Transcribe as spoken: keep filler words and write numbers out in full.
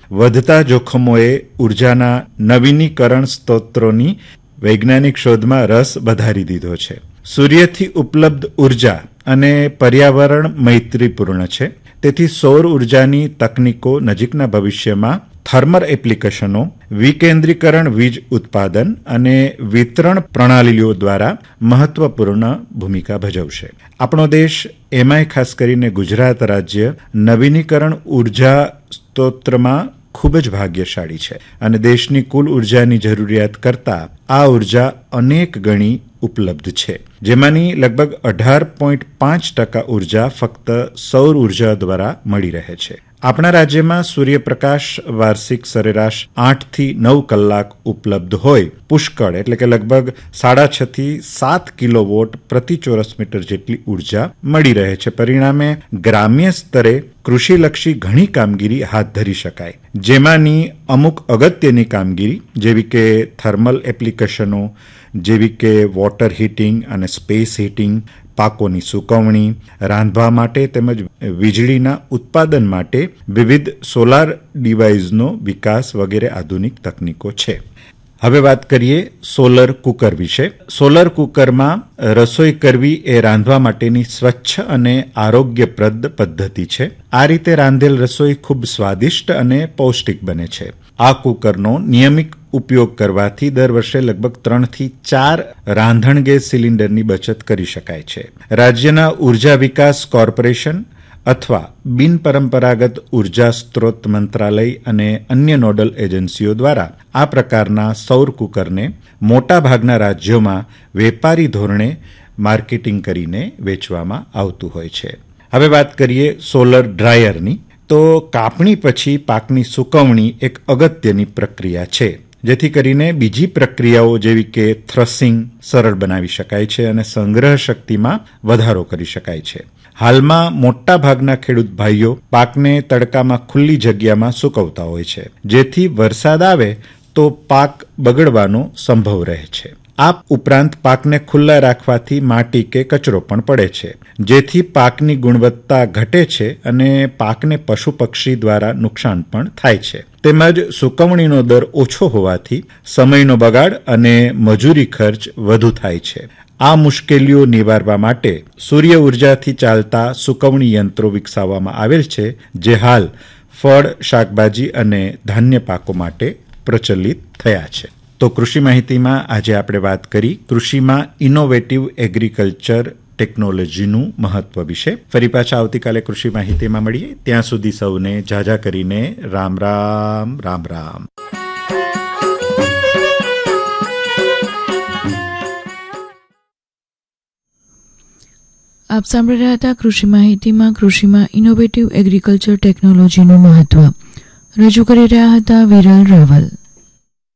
વધતા જોખમોએ ઉર્જાના નવીનીકરણ સ્ત્રોતોની વૈજ્ઞાનિક શોધમાં રસ વધારી દીધો છે. સૂર્યથી ઉપલબ્ધ ઉર્જા અને પર્યાવરણ મૈત્રીપૂર્ણ છે, તેથી સૌર ઉર્જાની તકનીકો નજીકના ભવિષ્યમાં થર્મલ એપ્લિકેશનો, વિકેન્દ્રીકરણ વીજ ઉત્પાદન અને વિતરણ પ્રણાલીઓ દ્વારા મહત્વપૂર્ણ ભૂમિકા ભજવશે. આપણો દેશ, એમાંય ખાસ કરીને ગુજરાત રાજ્ય, નવીનીકરણ ઉર્જા સ્ત્રોતમાં ખૂબ જ ભાગ્યશાળી છે અને દેશની કુલ ઉર્જાની જરૂરિયાત કરતાં આ ઉર્જા અનેક ગણી ઉપલબ્ધ છે, જેમાંની લગભગ અઢાર પોઈન્ટ પાંચ ટકા ઉર્જા ફક્ત સૌર ઉર્જા દ્વારા મળી રહે છે. આપણા રાજ્યમાં સૂર્યપ્રકાશ વાર્ષિક સરેરાશ આઠ થી નવ કલાક ઉપલબ્ધ હોય પુષ્કળ એટલે કે લગભગ સાડા છ થી સાત કિલોવોટ પ્રતિ ચોરસ મીટર જેટલી ઉર્જા મળી રહે છે. પરિણામે ગ્રામ્ય સ્તરે કૃષિલક્ષી ઘણી કામગીરી હાથ ધરી શકાય, જેમાંની અમુક અગત્યની કામગીરી જેવી કે થર્મલ એપ્લિકેશનો, જેવી કે વોટર હીટિંગ અને સ્પેસ હીટિંગ, પાકોની સુકવણી, રાંધવા માટે તેમજ વીજળીના ઉત્પાદન માટે વિવિધ સોલાર ડિવાઇસનો વિકાસ વગેરે આધુનિક તકનીકો છે. હવે વાત કરીએ સોલર કુકર વિશે. સોલર કુકરમાં રસોઈ કરવી એ રાંધવા માટેની સ્વચ્છ અને આરોગ્યપ્રદ પદ્ધતિ છે. આ રીતે રાંધેલ રસોઈ ખૂબ સ્વાદિષ્ટ અને પૌષ્ટિક બને છે. આ કુકરનો નિયમિત ઉપયોગ કરવાથી દર વર્ષે લગભગ ત્રણ થી ચાર રાંધણ ગેસ સિલિન્ડરની બચત કરી શકાય છે. રાજ્યના ઉર્જા વિકાસ કોર્પોરેશન અથવા બિન પરંપરાગત ઉર્જા સ્ત્રોત મંત્રાલય અને અન્ય નોડલ એજન્સીઓ દ્વારા આ પ્રકારના સૌર કુકરને મોટાભાગના રાજ્યોમાં વેપારી ધોરણે માર્કેટિંગ કરીને વેચવામાં આવતું હોય છે. હવે વાત કરીએ સોલર ડ્રાયરની. તો કાપણી પછી પાકની સુકવણી એક અગત્યની પ્રક્રિયા છે, જેથી કરીને બીજી પ્રક્રિયાઓ જેવી કે થ્રસિંગ સરળ બનાવી શકાય છે અને સંગ્રહ શક્તિમાં વધારો કરી શકાય છે. હાલમાં મોટા ભાગના ખેડૂત ભાઈઓ પાકને તડકામાં ખુલ્લી જગ્યામાં સૂકવતા હોય છે, જેથી વરસાદ આવે તો પાક બગડવાનો સંભવ રહે છે. આ ઉપરાંત પાકને ખુલ્લા રાખવાથી માટી કે કચરો પણ પડે છે, જેથી પાકની ગુણવત્તા ઘટે છે અને પાકને પશુ પક્ષી દ્વારા નુકસાન પણ થાય છે. તેમજ સુકવણીનો દર ઓછો હોવાથી સમયનો બગાડ અને મજૂરી ખર્ચ વધુ થાય છે. આ મુશ્કેલીઓ નિવારવા માટે સૂર્ય ઉર્જાથી ચાલતા સુકવણી યંત્રો વિકસાવવામાં આવેલ છે, જે હાલ ફળ, શાકભાજી અને ધાન્ય પાકો માટે પ્રચલિત થયા છે. તો કૃષિ માહિતીમાં આજે આપણે વાત કરી કૃષિમાં ઇનોવેટિવ એગ્રીકલ્ચર ટેકનોલોજીનું મહત્વ વિશે. ફરી પાછા આવતીકાલે કૃષિ માહિતીમાં મળીએ. ત્યાં સુધી સૌને જાજા કરીને રામ રામ રામ રામ. આપ સાંભળી રહ્યા હતા કૃષિ માહિતીમાં કૃષિમાં ઇનોવેટિવ એગ્રીકલ્ચર ટેકનોલોજીનું મહત્વ. રજૂ કરી રહ્યા હતા વિરલ રાવલ.